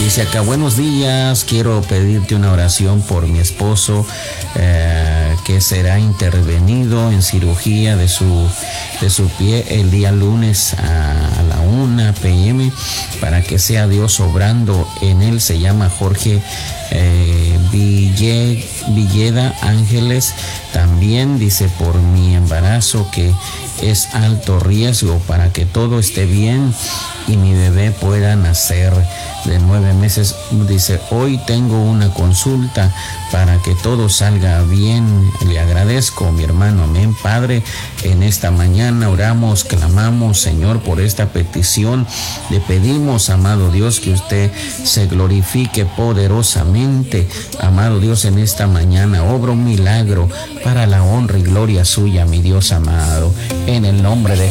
Dice acá, buenos días, quiero pedirte una oración por mi esposo que será intervenido en cirugía de su pie el día lunes a la 1 p.m. para que sea Dios obrando en él. Se llama Jorge Villeda Ángeles. También dice por mi embarazo que es alto riesgo, para que todo esté bien y mi bebé pueda nacer de 9 meses. Dice, hoy tengo una consulta para que todo salga bien. Le agradezco, mi hermano. Amén. Padre, en esta mañana oramos, clamamos, Señor, por esta petición. Le pedimos, amado Dios, que usted se glorifique poderosamente. Amado Dios, en esta mañana obra un milagro para la honra y gloria suya, mi Dios amado. En el nombre de